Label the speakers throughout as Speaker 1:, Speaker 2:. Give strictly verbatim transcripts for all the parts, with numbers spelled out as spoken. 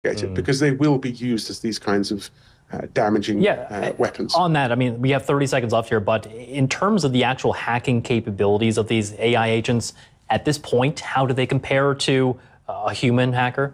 Speaker 1: it, because they will be used as these kinds of uh, damaging
Speaker 2: yeah,
Speaker 1: uh, weapons.
Speaker 2: On that, I mean, we have thirty seconds left here, but in terms of the actual hacking capabilities of these A I agents, at this point, how do they compare to a human hacker?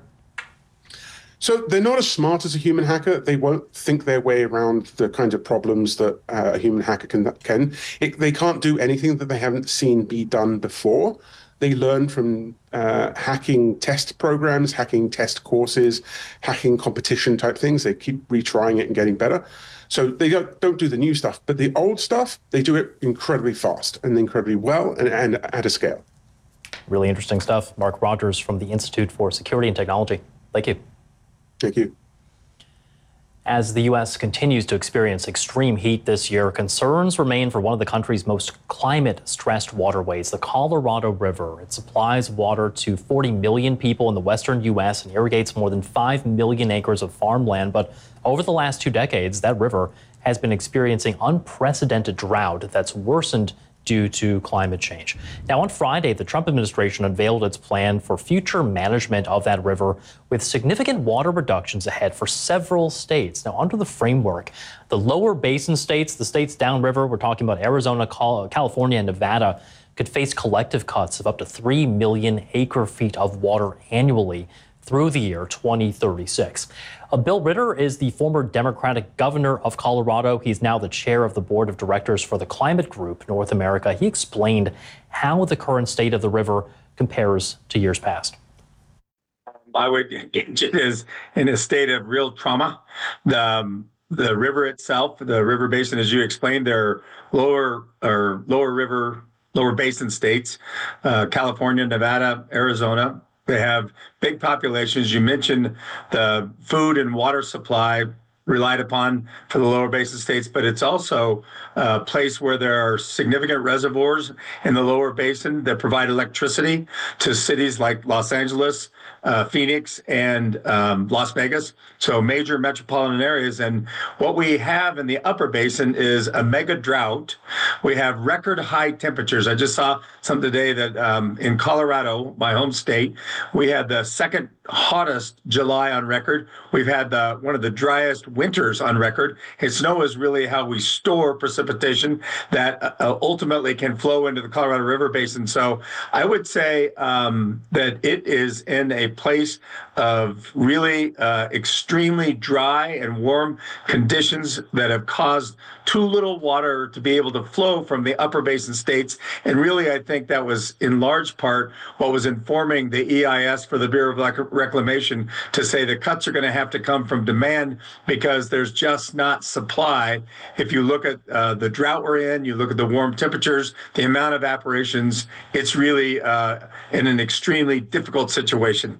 Speaker 1: So they're not as smart as a human hacker. They won't think their way around the kinds of problems that uh, a human hacker can. can. It, they can't do anything that they haven't seen be done before. They learn from uh, hacking test programs, hacking test courses, hacking competition type things. They keep retrying it and getting better. So they don't, don't do the new stuff, but the old stuff, they do it incredibly fast and incredibly well and, and at a scale.
Speaker 2: Really interesting stuff. Mark Rogers from the Institute for Security and Technology. Thank you.
Speaker 1: Thank you.
Speaker 2: As the U S continues to experience extreme heat this year, concerns remain for one of the country's most climate-stressed waterways, the Colorado River. It supplies water to forty million people in the western U S and irrigates more than five million acres of farmland. But over the last two decades, that river has been experiencing unprecedented drought that's worsened due to climate change. Now, on Friday, the Trump administration unveiled its plan for future management of that river with significant water reductions ahead for several states. Now, under the framework, the lower basin states, the states downriver, we're talking about Arizona, California, and Nevada, could face collective cuts of up to three million acre feet of water annually through the year twenty thirty-six. Uh, Bill Ritter is the former Democratic governor of Colorado. He's now the chair of the board of directors for the Climate Group North America. He explained how the current state of the river compares to years past.
Speaker 3: I would gauge it as in a state of real trauma. The, um, the river itself, the river basin, as you explained, there are lower or lower river, lower basin states, uh, California, Nevada, Arizona. They have big populations. You mentioned the food and water supply relied upon for the lower basin states, but it's also a place where there are significant reservoirs in the lower basin that provide electricity to cities like Los Angeles, uh, Phoenix, and um, Las Vegas. So major metropolitan areas. And what we have in the upper basin is a mega drought. We have record high temperatures. I just saw something today that um, in Colorado, my home state, we had the second hottest July on record. We've had the one of the driest winters on record. And snow is really how we store precipitation that uh, ultimately can flow into the Colorado River Basin. So I would say um, that it is in a place of really uh, extremely dry and warm conditions that have caused too little water to be able to flow from the upper basin states. And really, I think that was in large part what was informing the E I S for the Bureau of Reclamation to say the cuts are going to have to come from demand because there's just not supply. If you look at uh, the drought we're in, you look at the warm temperatures, the amount of evaporations, it's really uh, in an extremely difficult situation.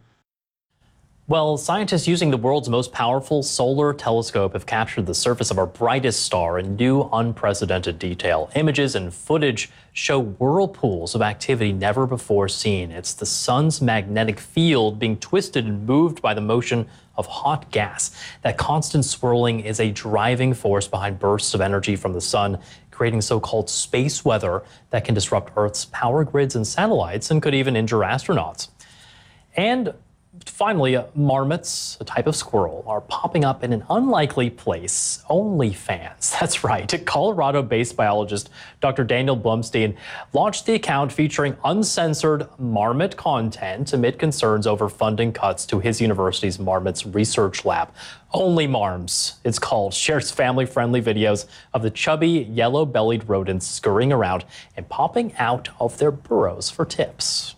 Speaker 2: Well, scientists using the world's most powerful solar telescope have captured the surface of our brightest star in new unprecedented detail. Images and footage show whirlpools of activity never before seen. It's the sun's magnetic field being twisted and moved by the motion of hot gas. That constant swirling is a driving force behind bursts of energy from the sun, creating so-called space weather that can disrupt Earth's power grids and satellites and could even injure astronauts. And finally, uh, marmots, a type of squirrel, are popping up in an unlikely place, OnlyFans. That's right. Colorado-based biologist Doctor Daniel Blumstein launched the account featuring uncensored marmot content amid concerns over funding cuts to his university's marmots research lab. Only Marms, it's called, shares family-friendly videos of the chubby, yellow-bellied rodents scurrying around and popping out of their burrows for tips.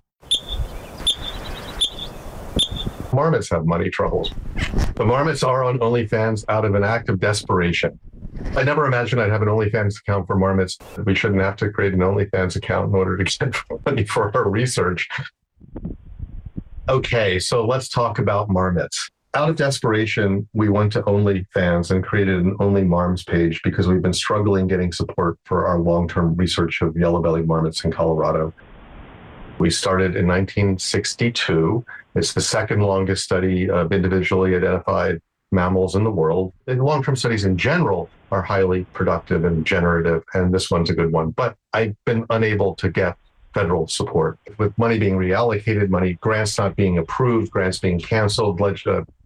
Speaker 4: Marmots have money troubles. The marmots are on OnlyFans out of an act of desperation. I never imagined I'd have an OnlyFans account for marmots. We shouldn't have to create an OnlyFans account in order to get money for our research. Okay, so let's talk about marmots. Out of desperation, we went to OnlyFans and created an Only Marms page because we've been struggling getting support for our long-term research of yellow-bellied marmots in Colorado. We started in nineteen sixty-two. It's the second longest study of individually identified mammals in the world. And long-term studies in general are highly productive and generative, and this one's a good one. But I've been unable to get federal support. With money being reallocated, money grants not being approved, grants being canceled, uh,